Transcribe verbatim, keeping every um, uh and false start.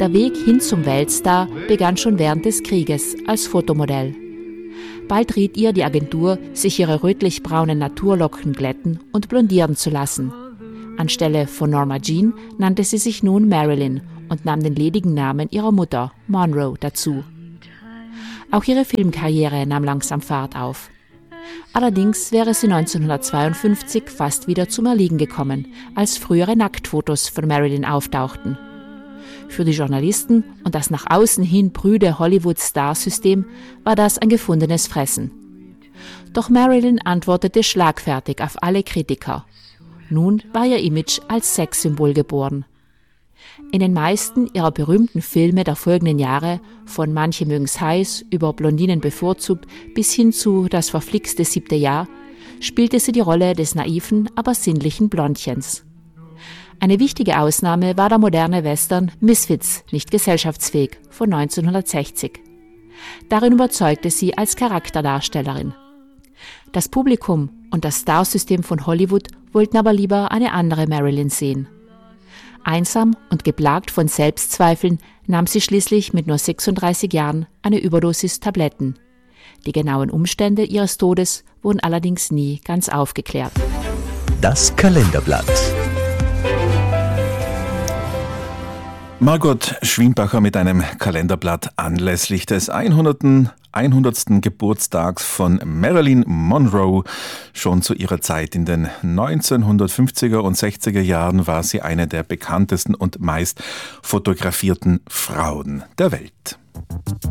Der Weg hin zum Weltstar begann schon während des Krieges als Fotomodell. Bald riet ihr die Agentur, sich ihre rötlich-braunen Naturlocken glätten und blondieren zu lassen. Anstelle von Norma Jean nannte sie sich nun Marilyn und nahm den ledigen Namen ihrer Mutter, Monroe, dazu. Auch ihre Filmkarriere nahm langsam Fahrt auf. Allerdings wäre sie neunzehnhundertzweiundfünfzig fast wieder zum Erliegen gekommen, als frühere Nacktfotos von Marilyn auftauchten. Für die Journalisten und das nach außen hin prüde Hollywood-Star-System war das ein gefundenes Fressen. Doch Marilyn antwortete schlagfertig auf alle Kritiker. Nun war ihr Image als Sexsymbol geboren. In den meisten ihrer berühmten Filme der folgenden Jahre, von Manche mögen's heiß über Blondinen bevorzugt bis hin zu Das verflixte siebte Jahr, spielte sie die Rolle des naiven, aber sinnlichen Blondchens. Eine wichtige Ausnahme war der moderne Western Misfits, nicht gesellschaftsfähig, von neunzehnhundertsechzig. Darin überzeugte sie als Charakterdarstellerin. Das Publikum und das Starsystem von Hollywood wollten aber lieber eine andere Marilyn sehen. Einsam und geplagt von Selbstzweifeln nahm sie schließlich mit nur sechsunddreißig Jahren eine Überdosis Tabletten. Die genauen Umstände ihres Todes wurden allerdings nie ganz aufgeklärt. Das Kalenderblatt. Margot Schwienbacher mit einem Kalenderblatt anlässlich des hundertsten Geburtstags von Marilyn Monroe. Schon zu ihrer Zeit in den neunzehnhundertfünfziger und sechziger Jahren war sie eine der bekanntesten und meist fotografierten Frauen der Welt.